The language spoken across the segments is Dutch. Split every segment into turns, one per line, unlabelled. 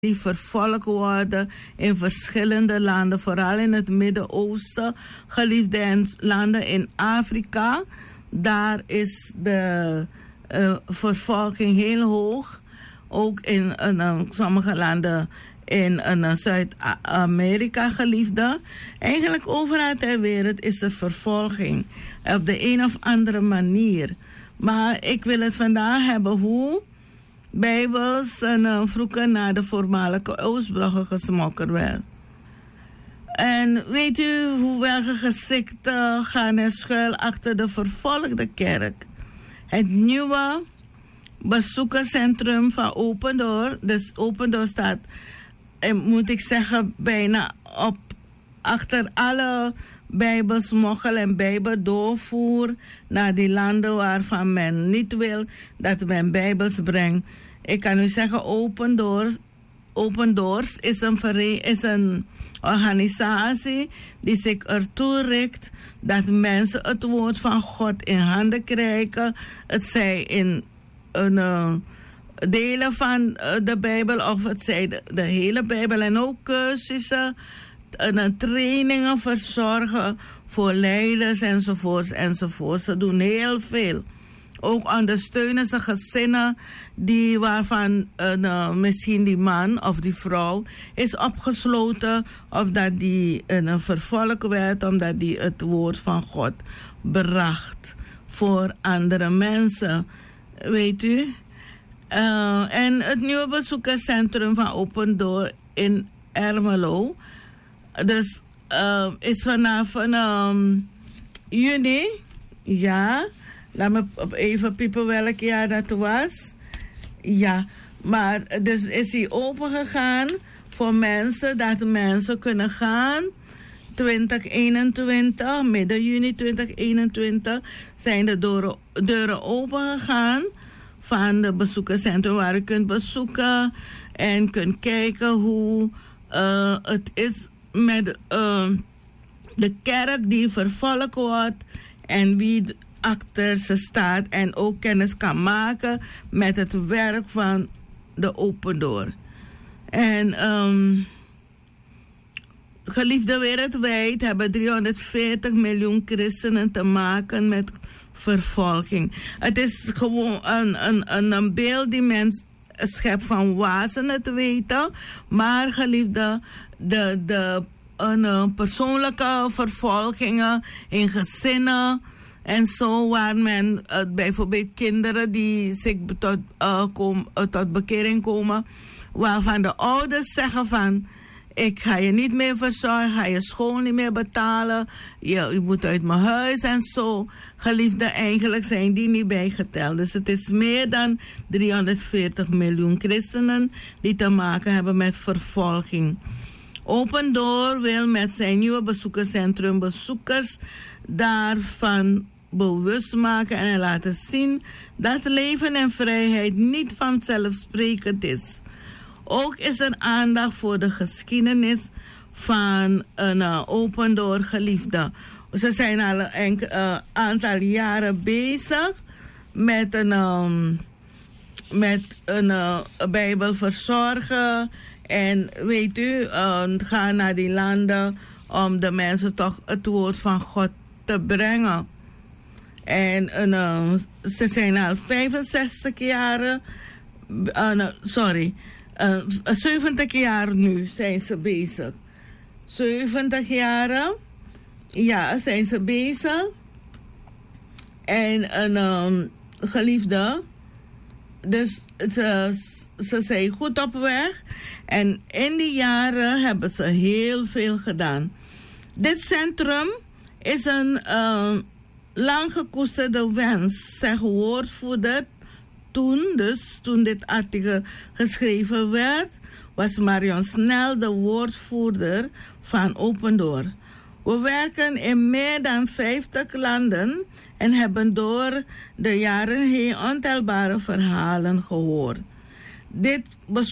die vervolgd worden in verschillende landen, vooral in het Midden-Oosten, geliefde landen in Afrika. Daar is de vervolging heel hoog. Ook in sommige landen in Zuid-Amerika, geliefde. Eigenlijk overal ter wereld is er vervolging. Op de een of andere manier. Maar ik wil het vandaag hebben hoe Bijbels vroeger naar de voormalige Oostbloggen gesmokkeld werd. En weet u hoe welke gezikten gaan er schuil achter de vervolgde kerk? Het nieuwe bezoekerscentrum van Opendoor. Dus Opendoor staat, moet ik zeggen, bijna op achter alle bijbelsmokkel en bijbeldoorvoer naar die landen waarvan men niet wil dat men bijbels brengt. Ik kan u zeggen, Open Doors is een organisatie die zich ertoe richt dat mensen het woord van God in handen krijgen. Het zij in delen van de Bijbel of het zij de hele Bijbel en ook cursussen en trainingen verzorgen voor leiders enzovoorts enzovoorts. Ze doen heel veel. Ook ondersteunen ze gezinnen waarvan misschien die man of die vrouw is opgesloten omdat die vervolgd werd omdat die het woord van God bracht voor andere mensen. Weet u? En het nieuwe bezoekerscentrum van Opendoor in Ermelo. Dus is vanaf juni, ja, laat me even piepen welk jaar dat was. Ja, maar dus is hij open gegaan voor mensen, dat mensen kunnen gaan. 2021, midden juni 2021, zijn de deuren open gegaan van de bezoekerscentrum waar u kunt bezoeken en kunt kijken hoe het is met de kerk die vervolgd wordt en wie achter ze staat en ook kennis kan maken met het werk van de Opendoor. En geliefde wereldwijd hebben 340 miljoen christenen te maken met vervolging. Het is gewoon een beeld die mens schept van waar ze het weten, maar geliefde, de persoonlijke vervolgingen in gezinnen en zo, waar men bijvoorbeeld kinderen die zich tot bekering komen, waarvan de ouders zeggen van, ik ga je niet meer verzorgen, ga je school niet meer betalen, je moet uit mijn huis en zo. Geliefde, eigenlijk zijn die niet bijgeteld. Dus het is meer dan 340 miljoen christenen die te maken hebben met vervolging. Opendoor wil met zijn nieuwe bezoekerscentrum bezoekers daarvan bewust maken en laten zien dat leven en vrijheid niet vanzelfsprekend is. Ook is er aandacht voor de geschiedenis van een Opendoor, geliefde. Ze zijn al een aantal jaren bezig met een Bijbel verzorgen. En weet u, gaan naar die landen om de mensen toch het woord van God te brengen. En ze zijn al 65 jaren, 70 jaar nu zijn ze bezig. 70 jaren, ja, zijn ze bezig. En geliefde, dus ze zijn goed op weg. En in die jaren hebben ze heel veel gedaan. Dit centrum is een lang gekoesterde wens, zegt woordvoerder. Toen dit artikel geschreven werd, was Marion Snel de woordvoerder van Opendoor. We werken in meer dan 50 landen en hebben door de jaren heen ontelbare verhalen gehoord. Dit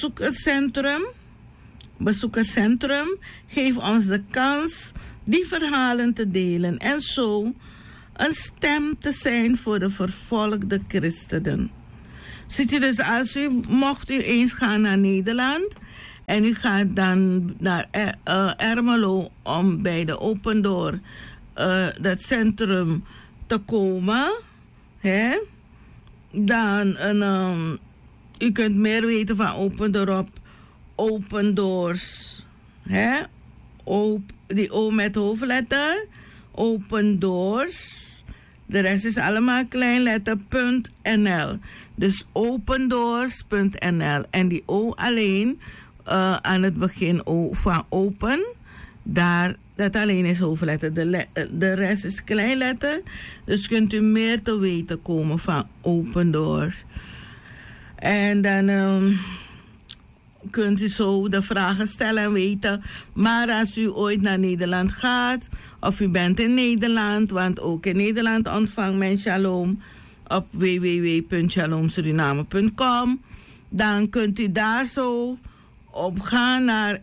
bezoekerscentrum geeft ons de kans die verhalen te delen en zo een stem te zijn voor de vervolgde christenen. Ziet u, dus als mocht u eens gaan naar Nederland En u gaat dan naar Ermelo om bij de Open Door, dat centrum, te komen. Hè? Dan, u kunt meer weten van Open Door op Open Doors. Hè? Die O met hoofdletter. Open Doors. De rest is allemaal kleinletter.nl. Dus opendoors.nl. En die O alleen, aan het begin O van open, dat alleen is hoofdletter. De rest is kleinletter. Dus kunt u meer te weten komen van Open Door. En dan kunt u zo de vragen stellen en weten. Maar als u ooit naar Nederland gaat, of u bent in Nederland, want ook in Nederland ontvangt men Shalom op www.shalomsuriname.com, dan kunt u daar zo op gaan naar,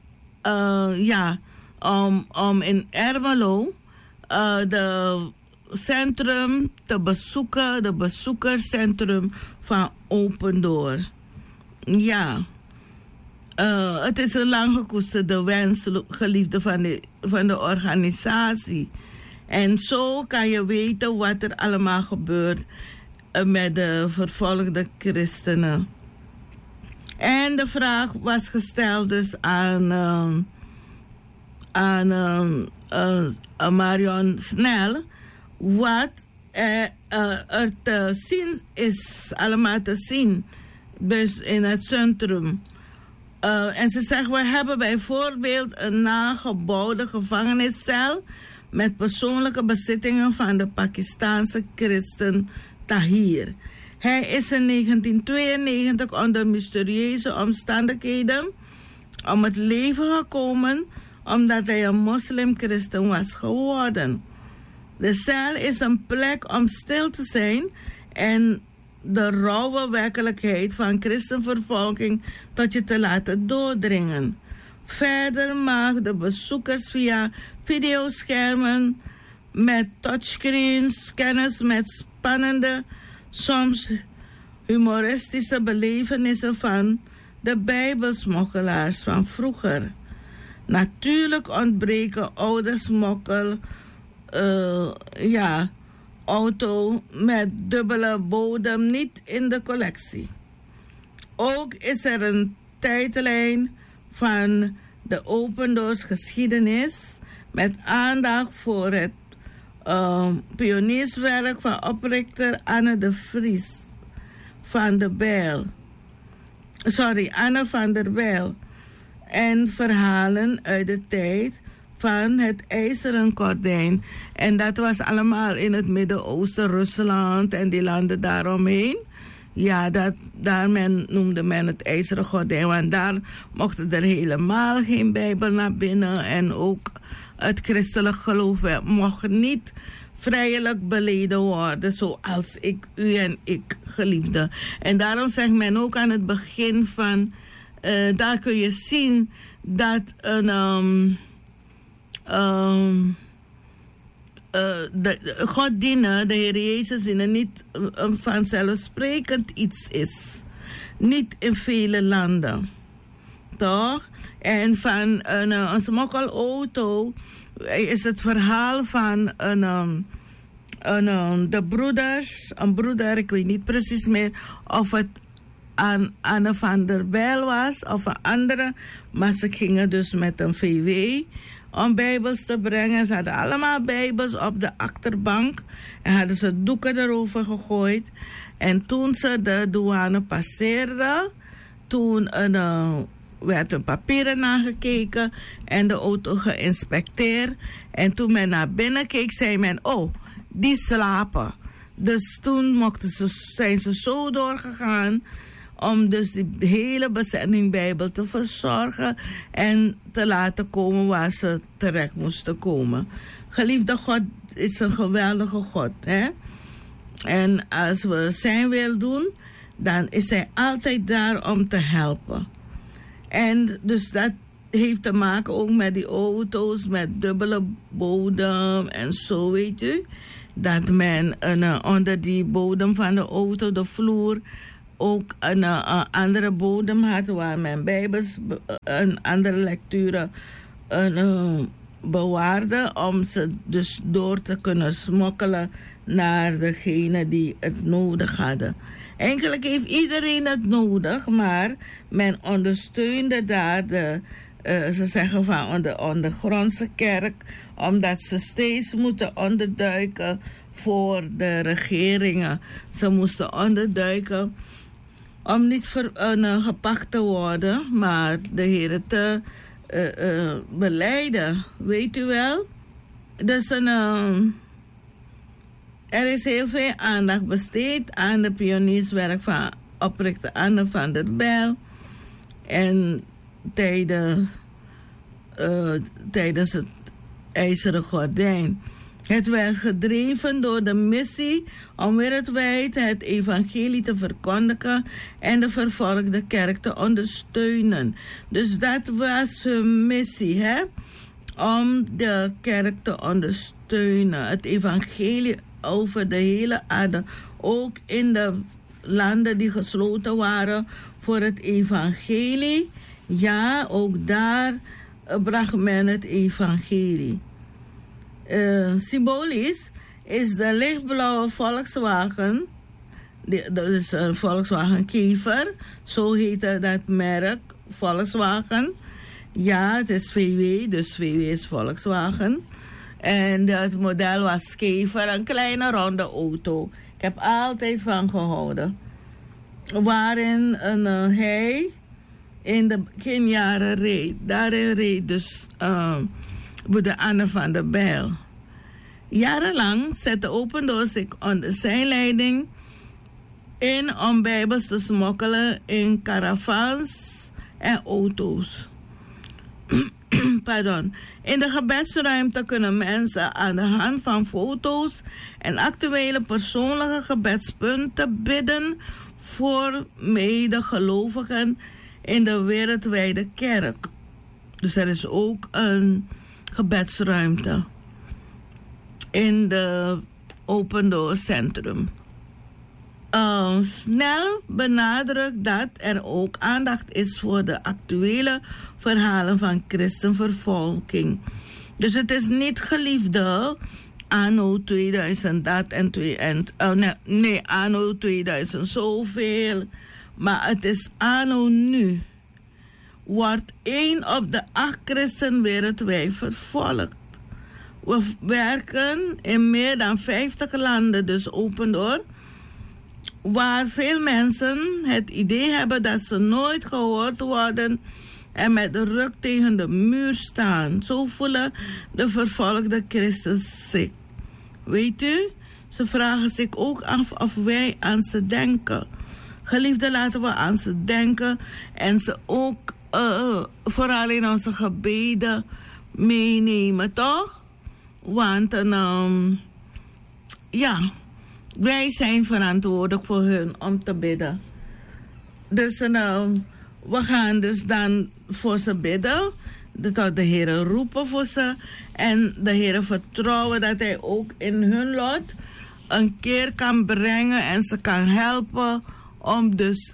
om in Ermelo de centrum te bezoeken, de bezoekerscentrum van Open Door. Ja. Het is een lang gekoesterde wens, geliefde van de organisatie. En zo kan je weten wat er allemaal gebeurt met de vervolgde christenen. En de vraag was gesteld dus aan Marion Snel, wat er te zien is, allemaal te zien, dus in het centrum. En ze zegt, we hebben bijvoorbeeld een nagebouwde gevangeniscel met persoonlijke bezittingen van de Pakistaanse christen Tahir. Hij is in 1992 onder mysterieuze omstandigheden om het leven gekomen omdat hij een moslimchristen was geworden. De cel is een plek om stil te zijn en de rauwe werkelijkheid van christenvervolging tot je te laten doordringen. Verder mag de bezoekers via videoschermen met touchscreens kennis met spannende, soms humoristische belevenissen van de bijbelsmokkelaars van vroeger. Natuurlijk ontbreken oude smokkel, auto met dubbele bodem niet in de collectie. Ook is er een tijdlijn van de Open Doors geschiedenis met aandacht voor het pionierswerk van oprichter Anne de Vries van de Bijl. Anne van der Bijl. En verhalen uit de tijd van het ijzeren gordijn. En dat was allemaal in het Midden-Oosten, Rusland en die landen daaromheen. Ja, daar noemde men het ijzeren gordijn, want daar mochten er helemaal geen Bijbel naar binnen. En ook het christelijk geloof mocht niet vrijelijk beleden worden, zoals ik, u en ik, geliefde. En daarom zegt men ook aan het begin van, daar kun je zien dat God dienen, de Heer Jezus dienen, niet vanzelfsprekend iets is. Niet in vele landen. Toch? En van een smokkelauto is het verhaal van de broeders, een broeder, ik weet niet precies meer of het Anne van der Bijl was of een andere, maar ze gingen dus met een VW om Bijbels te brengen. Ze hadden allemaal Bijbels op de achterbank en hadden ze doeken erover gegooid. En toen ze de douane passeerden, toen werd hun papieren nagekeken en de auto geïnspecteerd. En toen men naar binnen keek, zei men, oh, die slapen. Dus toen zijn ze zo doorgegaan om dus die hele bezending Bijbel te verzorgen en te laten komen waar ze terecht moesten komen. Geliefde, God is een geweldige God, hè? En als we zijn wil doen, dan is hij altijd daar om te helpen. En dus dat heeft te maken ook met die auto's met dubbele bodem en zo, weet u. Dat men onder die bodem van de auto, de vloer, ook een andere bodem had waar men Bijbels, een andere lectuur bewaarde, om ze dus door te kunnen smokkelen naar degene die het nodig hadden. Eigenlijk heeft iedereen het nodig, maar men ondersteunde daar ze zeggen van de ondergrondse kerk, omdat ze steeds moeten onderduiken voor de regeringen. Ze moesten onderduiken om niet gepakt te worden, maar de Heer te beleiden. Weet u wel? Dus er is heel veel aandacht besteed aan de pionierswerk van oprichter Anne van der Bijl. En tijdens het IJzeren Gordijn. Het werd gedreven door de missie om wereldwijd het evangelie te verkondigen en de vervolgde kerk te ondersteunen. Dus dat was hun missie, hè? Om de kerk te ondersteunen. Het evangelie over de hele aarde. Ook in de landen die gesloten waren voor het evangelie. Ja, ook daar bracht men het evangelie. Symbolisch is de lichtblauwe Volkswagen, dat is een Volkswagen Käfer, zo heette dat merk, Volkswagen. Ja, het is VW, dus VW is Volkswagen. En het model was Käfer, een kleine ronde auto. Ik heb altijd van gehouden. Waarin hij in de beginjaren reed. Daarin reed dus de Anne van der Bijl. Jarenlang zette Open Doors zich onder zijn leiding in om Bijbels te smokkelen in caravans en auto's. Pardon. In de gebedsruimte kunnen mensen aan de hand van foto's en actuele persoonlijke gebedspunten bidden voor medegelovigen in de wereldwijde kerk. Dus er is ook een gebedsruimte in de Open Door Centrum. Snel benadrukt dat er ook aandacht is voor de actuele verhalen van christenvervolging. Dus het is niet geliefde anno 2000 dat en anno 2000 zoveel, maar het is anno nu. Wordt 1 op de 8 christen wereldwijd vervolgd. We werken in meer dan 50 landen, dus Open Door, waar veel mensen het idee hebben dat ze nooit gehoord worden en met de rug tegen de muur staan. Zo voelen de vervolgde christen zich. Weet u, ze vragen zich ook af of wij aan ze denken. Geliefden, laten we aan ze denken en ze ook vooral in onze gebeden meenemen, toch? Want wij zijn verantwoordelijk voor hun om te bidden. Dus we gaan dus dan voor ze bidden, tot de Heer roepen voor ze en de Heer vertrouwen dat Hij ook in hun lot een keer kan brengen en ze kan helpen om dus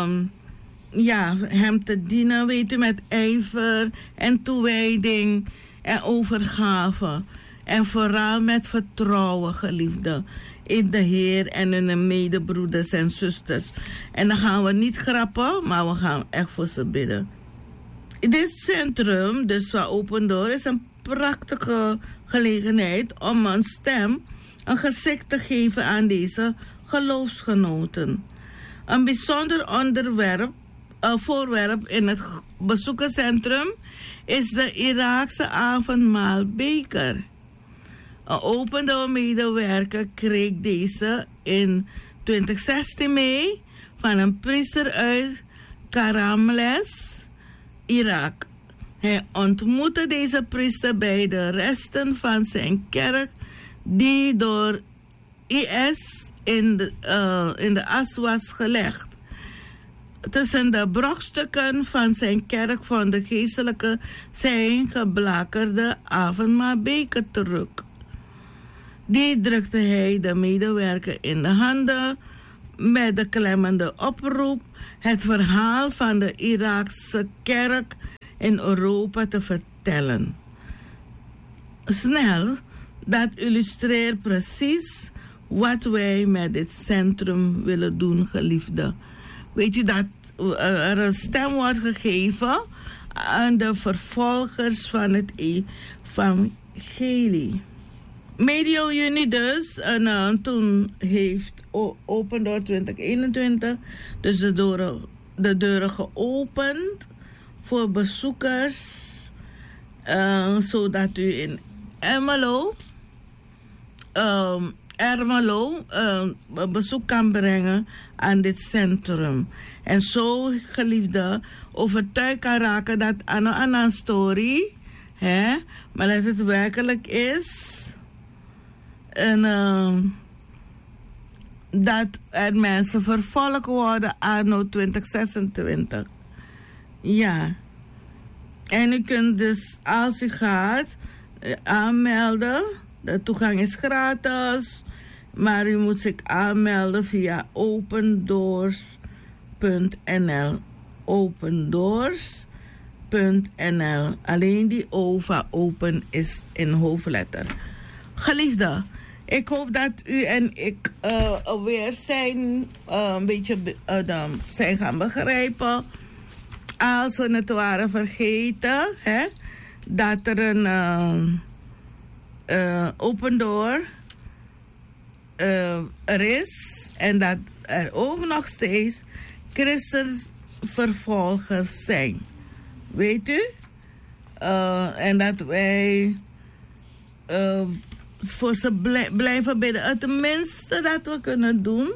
hem te dienen, weet u, met ijver en toewijding en overgave. En vooral met vertrouwen, geliefde, in de Heer en in de medebroeders en zusters. En dan gaan we niet grappen, maar we gaan echt voor ze bidden. Dit centrum, dus van Open Door, is een prachtige gelegenheid om een stem, een gezicht te geven aan deze geloofsgenoten. Een bijzonder voorwerp in het bezoekerscentrum is de Iraakse avondmaalbeker. Een Open Door medewerker kreeg deze in 2016 mee van een priester uit Karamles, Irak. Hij ontmoette deze priester bij de resten van zijn kerk die door IS in de as was gelegd. Tussen de brokstukken van zijn kerk vond de geestelijke zijn geblakerde avondmaalbeker terug. Die drukte hij de medewerker in de handen met de klemmende oproep het verhaal van de Iraakse kerk in Europa te vertellen. Snel, dat illustreert precies wat wij met dit centrum willen doen, geliefde. Weet je dat er een stem wordt gegeven aan de vervolgers van het evangelie. Medio juni dus, en toen heeft Open Door 2021 dus de deuren geopend voor bezoekers, zodat u in Ermelo bezoek kan brengen aan dit centrum. En zo, geliefde, overtuigd kan raken dat aan een story, hè, maar dat het werkelijk is. En dat er mensen vervolgd worden anno 2026. Ja. En u kunt dus, als u gaat, aanmelden. De toegang is gratis. Maar u moet zich aanmelden via opendoors.nl. Opendoors.nl. Alleen die O van open is in hoofdletter. Geliefde, ik hoop dat u en ik weer zijn, een beetje zijn gaan begrijpen. Als we het waren vergeten, hè, dat er een Open Door er is. En dat er ook nog steeds christenvervolgers zijn. Weet u? En dat wij voor ze blijven bidden. Het minste dat we kunnen doen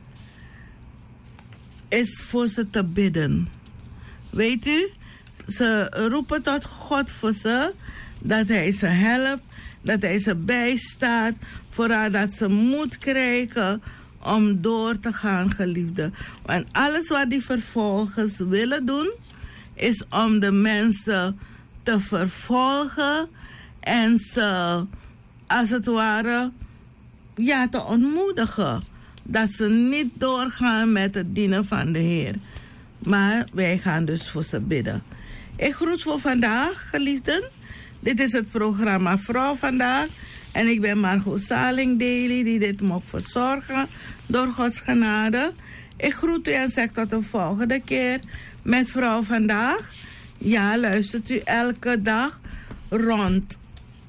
is voor ze te bidden. Weet u? Ze roepen tot God voor ze, dat hij ze helpt, dat hij ze bijstaat, vooral dat ze moed krijgen om door te gaan, geliefde. Want alles wat die vervolgers willen doen, is om de mensen te vervolgen en ze, als het ware, ja, te ontmoedigen. Dat ze niet doorgaan met het dienen van de Heer. Maar wij gaan dus voor ze bidden. Ik groet voor vandaag, geliefden. Dit is het programma Vrouw Vandaag. En ik ben Margot Saling-Daly, die dit mocht verzorgen door Gods genade. Ik groet u en zeg tot de volgende keer met Vrouw Vandaag. Ja, luistert u elke dag rond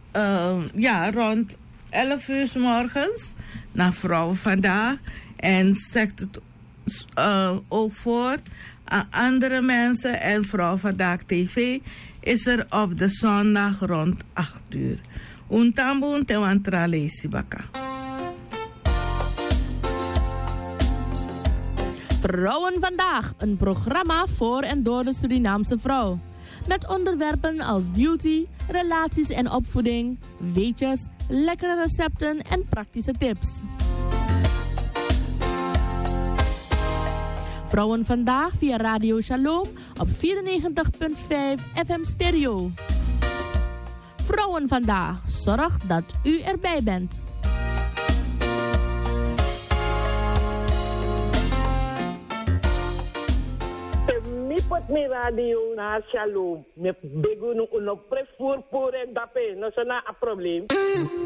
11 uur 's morgens naar Vrouw Vandaag. En zegt het ook voort aan andere mensen. En Vrouw Vandaag TV is er op de zondag rond 8 uur. Untambu te wantrale sibaka.
Vrouwen Vandaag, een programma voor en door de Surinaamse vrouw. Met onderwerpen als beauty, relaties en opvoeding, weetjes, lekkere recepten en praktische tips. Vrouwen Vandaag via Radio Shalom op 94.5 FM Stereo. Vrouwen Vandaag, zorg dat u erbij bent.
Mi pot mi radio na Shalom. Me begu no prefur pure dape. No sana a probleem.